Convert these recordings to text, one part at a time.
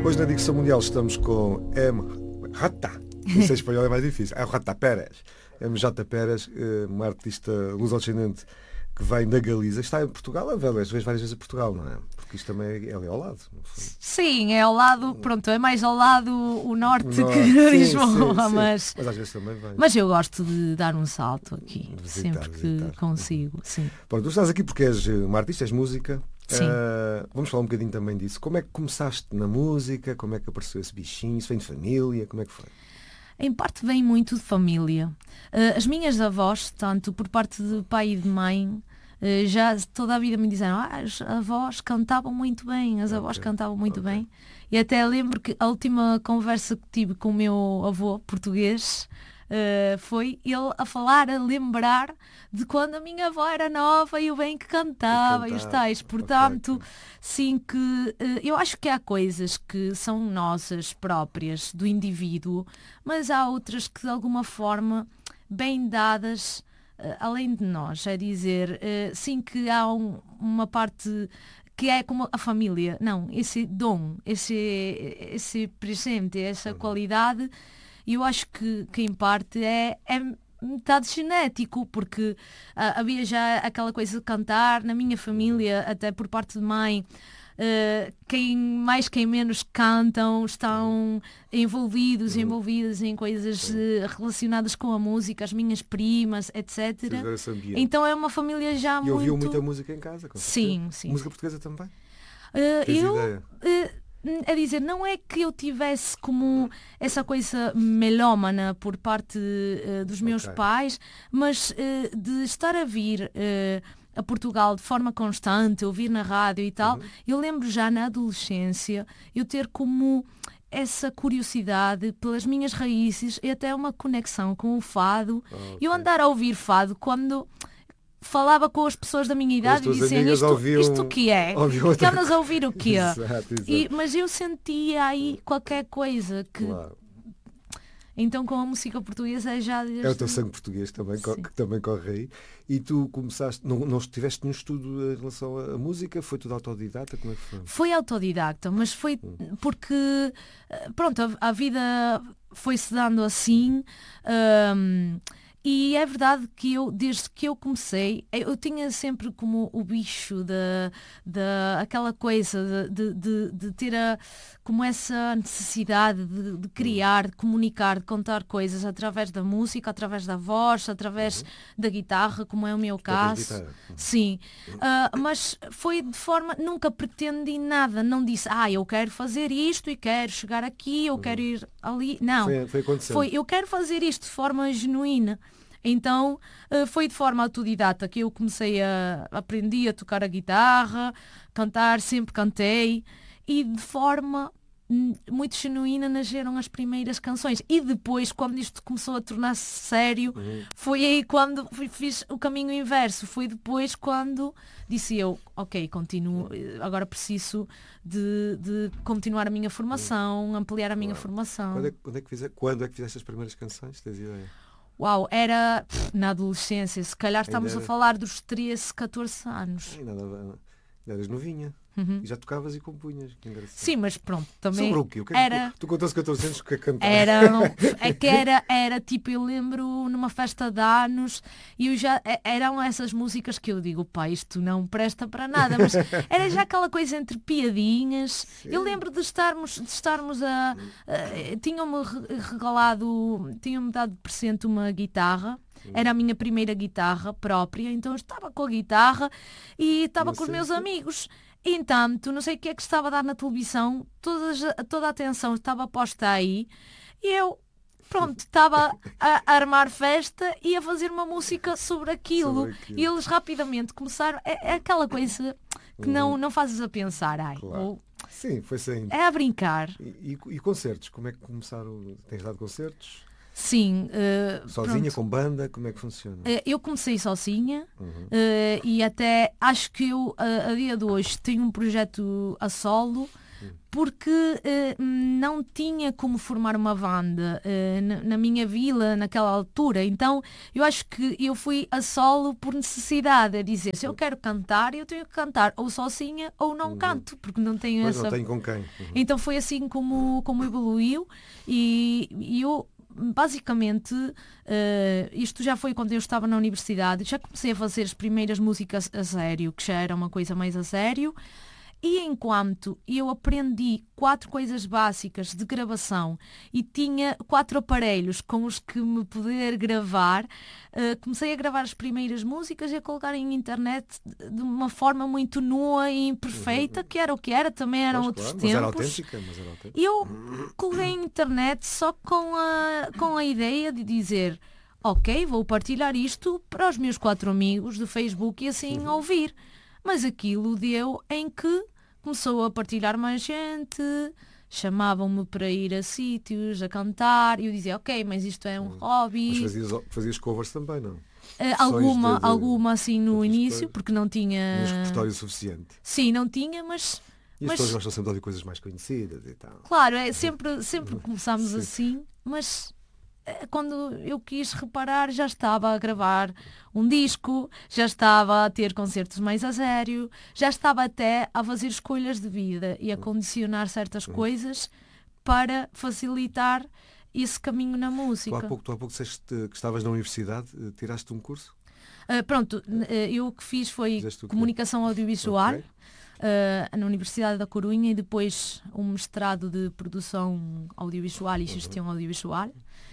Hoje na Dicção Mundial estamos com Rata. Não sei, espanhol é mais difícil. É Rata Pérez. MJ Pérez, uma artista luso-descendente que vem da Galiza. Está em Portugal, várias vezes em Portugal, não é? Porque isto também é ao lado. Sim, é ao lado, pronto, é mais ao lado o norte que sim, Lisboa, sim. mas às vezes também vem. Mas eu gosto de dar um salto aqui, Visitar, sempre que visitar. consigo, sim. Pronto, tu estás aqui porque és uma artista, és música. Sim. Vamos falar um bocadinho também disso. Como é que começaste na música? Como é que apareceu esse bichinho? Isso vem de família? Como é que foi? Em parte vem muito de família. As minhas avós, tanto por parte de pai e de mãe, já toda a vida me disseram as avós cantavam muito bem, as avós cantavam muito bem. E até lembro que a última conversa que tive com o meu avô português foi ele a falar, a lembrar de quando a minha avó era nova e o bem que cantava e os tais. Portanto, sim, que eu acho que há coisas que são nossas próprias, do indivíduo, mas há outras que de alguma forma, bem dadas, além de nós, é dizer, sim que há uma parte que é como a família, não, esse dom, esse presente, essa qualidade, e eu acho que em parte é metade genético, porque havia já aquela coisa de cantar na minha família, até por parte de mãe. Quem mais, quem menos cantam, estão envolvidas em coisas relacionadas com a música, as minhas primas, etc. Então é uma família já muito... E ouviu muita música em casa? Sim. Música portuguesa também? É dizer, não é que eu tivesse como essa coisa melómana por parte dos meus pais, mas de estar a vir a Portugal de forma constante, ouvir na rádio e tal, eu lembro já na adolescência eu ter como essa curiosidade pelas minhas raízes e até uma conexão com o fado. Eu andar a ouvir fado quando falava com as pessoas da minha idade e diziam isto o que é? Que andas a ouvir o quê? Exato. Mas eu sentia aí qualquer coisa que... Claro. Então com a música portuguesa já... É o teu sangue português também, que também corre aí. E tu começaste, não tiveste nenhum estudo em relação à música? Foi tudo autodidata? Como é que foi? Foi autodidacta, mas foi porque, pronto, a vida foi-se dando assim. E é verdade que eu, desde que eu comecei, eu tinha sempre como o bicho aquela coisa de ter como essa necessidade de criar, de comunicar, de contar coisas através da música, através da voz, através da guitarra, como é o meu caso. Sim. Mas foi de forma, nunca pretendi nada, não disse, eu quero fazer isto e quero chegar aqui, eu quero ir ali. Não. Foi eu quero fazer isto de forma genuína. Então foi de forma autodidata que eu comecei aprendi a tocar a guitarra, cantar, sempre cantei, e de forma muito genuína nasceram as primeiras canções. E depois, quando isto começou a tornar-se sério, foi aí quando fiz o caminho inverso. Foi depois quando disse eu, continuo, agora preciso de continuar a minha formação, ampliar a minha formação. Quando é que fizeste as primeiras canções? Tens ideia? Uau, era na adolescência, se calhar estamos a falar dos 13, 14 anos. Eras novinha. E já tocavas e compunhas. Que engraçado. Sim, mas pronto, também sobre o quê? Tu contaste 14 anos que cantar. Era tipo, eu lembro numa festa de anos e eram essas músicas que eu digo, pá, isto não presta para nada, mas era já aquela coisa entre piadinhas. Sim. Eu lembro de estarmos tinham-me dado de presente uma guitarra. Era a minha primeira guitarra própria, então eu estava com a guitarra e estava com os meus amigos. Entanto, não sei o que é que estava a dar na televisão, toda a atenção estava posta aí e eu, estava a armar festa e a fazer uma música sobre aquilo. E eles rapidamente começaram, é aquela coisa que não fazes a pensar, claro. Sim, foi saindo. É a brincar. E concertos, como é que começaram? Tens dado concertos? Sim. Sozinha, com banda, como é que funciona? Eu comecei sozinha e até acho que eu, a dia de hoje, tenho um projeto a solo porque não tinha como formar uma banda na minha vila naquela altura. Então eu acho que eu fui a solo por necessidade, a dizer, se eu quero cantar, eu tenho que cantar ou sozinha ou não canto, porque não tenho Pois essa... não tenho com quem. Então foi assim como evoluiu e eu basicamente isto já foi quando eu estava na universidade, já comecei a fazer as primeiras músicas a sério, que já era uma coisa mais a sério. E enquanto eu aprendi 4 coisas básicas de gravação e tinha 4 aparelhos com os que me poder gravar, comecei a gravar as primeiras músicas e a colocar em internet de uma forma muito nua e imperfeita, que era o que era, também eram outros tempos. Mas era autêntica. Eu coloquei em internet só com a ideia de dizer, ok, vou partilhar isto para os meus 4 amigos do Facebook e assim ouvir. Mas aquilo deu em que começou a partilhar mais gente, chamavam-me para ir a sítios, a cantar, e eu dizia, ok, mas isto é um hobby. Mas fazias covers também, não? Alguma assim no início, porque não tinha... Tinhas repertório suficiente. Sim, não tinha, mas... E as pessoas gostam sempre de ouvir coisas mais conhecidas e tal. Claro, sempre começámos assim, mas... Quando eu quis reparar, já estava a gravar um disco, já estava a ter concertos mais a sério, já estava até a fazer escolhas de vida e a condicionar certas coisas para facilitar esse caminho na música. Tu há pouco disseste que estavas na universidade, tiraste um curso? Eu o que fiz foi comunicação audiovisual. Okay. Na Universidade da Corunha e depois um mestrado de produção audiovisual e gestão audiovisual.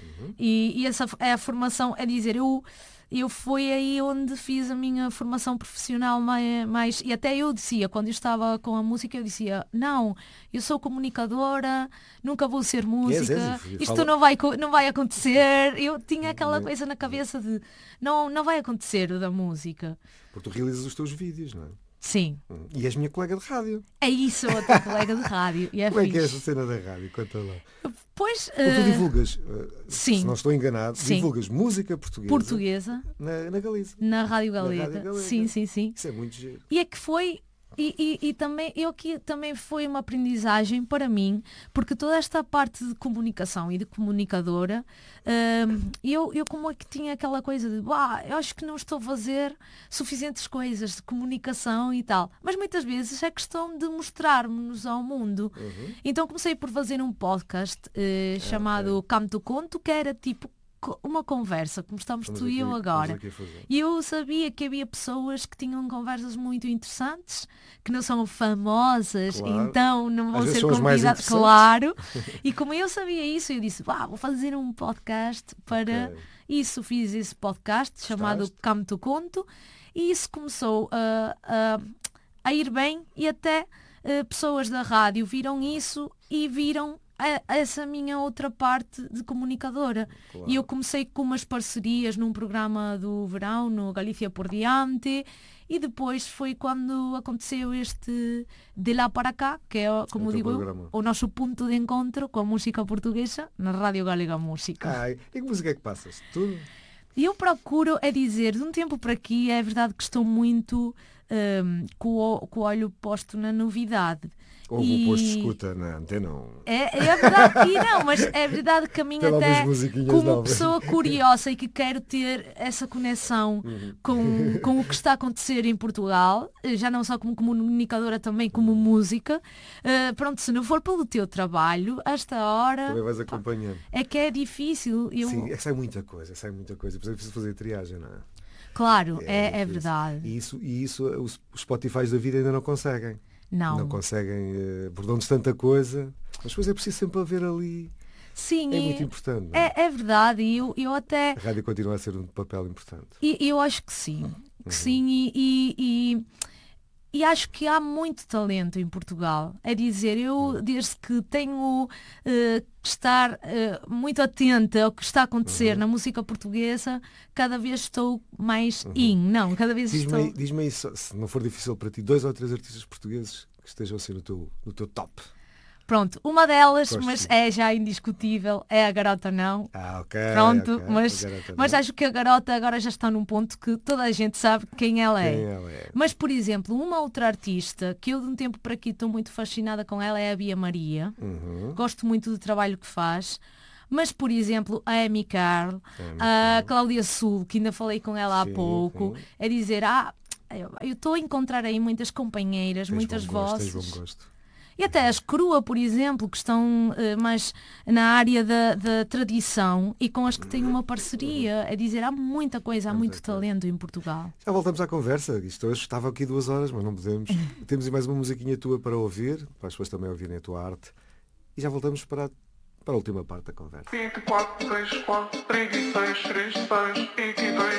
E essa é a formação, é dizer, eu foi aí onde fiz a minha formação profissional mais, e até eu dizia, quando eu estava com a música, eu dizia, não, eu sou comunicadora, nunca vou ser música, isto não vai acontecer. Eu tinha aquela coisa na cabeça de não vai acontecer o da música. Porque tu realizas os teus vídeos, não é? Sim. E és minha colega de rádio. É isso, outra colega de rádio. E como é que é essa cena da rádio? Conta lá. Pois, tu divulgas, sim, se não estou enganado, sim, divulgas música portuguesa na Galiza. Na Rádio Galega. Sim. Isso é muito giro. E é que foi... E também, também foi uma aprendizagem para mim, porque toda esta parte de comunicação e de comunicadora, eu como é que tinha aquela coisa de, eu acho que não estou a fazer suficientes coisas de comunicação e tal. Mas muitas vezes é questão de mostrarmos ao mundo. Então comecei por fazer um podcast chamado Canto Conto, que era tipo uma conversa, como estamos tu e eu agora. E eu sabia que havia pessoas que tinham conversas muito interessantes, que não são famosas, claro, então não vão ser convidadas, claro. E como eu sabia isso, eu disse, vou fazer um podcast para isso. Fiz esse podcast chamado Canto Conto e isso começou a ir bem e até pessoas da rádio viram isso e viram essa minha outra parte de comunicadora. Claro. E eu comecei com umas parcerias num programa do verão, no Galícia por Diante, e depois foi quando aconteceu este De Lá para Cá, que é, como digo eu, o nosso ponto de encontro com a música portuguesa na Rádio Galega Música. E que música é que passas? Tudo? E eu procuro, dizer, de um tempo para aqui, é verdade que estou muito com o olho posto na novidade. Houve um posto de escuta na antena. É verdade, e não, mas é verdade que a mim até, como novas. Pessoa curiosa e que quero ter essa conexão com o que está a acontecer em Portugal, já não só como comunicadora, também como música, pronto, se não for pelo teu trabalho, a esta hora... Também vais acompanhando. É que é difícil. Sim, sai muita coisa. Por exemplo, é preciso fazer triagem, não é? Claro, é verdade. E isso os Spotify da vida ainda não conseguem. Não conseguem, por onde tanta coisa, mas depois é preciso sempre haver ali. Sim, é muito importante. É verdade, e eu até... A rádio continua a ser um papel importante. E eu acho que sim, e acho que há muito talento em Portugal. É dizer, eu desde que tenho que estar muito atenta ao que está a acontecer na música portuguesa, cada vez estou mais cada vez estou... Diz-me aí, se não for difícil para ti, 2 ou 3 artistas portugueses que estejam a ser no teu top. Pronto, uma delas, Gosto. mas é já indiscutível, é a Garota Não. Ok. Pronto, ok. mas acho que a Garota agora já está num ponto que toda a gente sabe quem ela é. Quem ela é? Mas, por exemplo, uma outra artista que eu de um tempo para aqui estou muito fascinada com ela é a Bia Maria. Gosto muito do trabalho que faz. Mas, por exemplo, a Amy Carl, a Cláudia Sul, que ainda falei com ela há Sim, pouco, sim. é dizer, eu estou a encontrar aí muitas companheiras, Tens muitas bom gosto, vozes. tens bom gosto. E até as Crua, por exemplo, que estão mais na área da tradição e com as que têm uma parceria. É dizer, há muita coisa, há muito talento em Portugal. Já voltamos à conversa. Isto hoje estava aqui 2 horas, mas não podemos. Temos aí mais uma musiquinha tua para ouvir, para as pessoas também ouvirem a tua arte. E já voltamos para a última parte da conversa. 24, 3, 4, 36, 3, 6, 22.